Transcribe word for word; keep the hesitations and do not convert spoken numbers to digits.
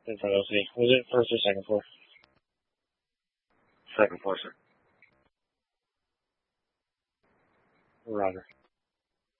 in front of me. Was it first or second floor? Second floor, sir. Roger.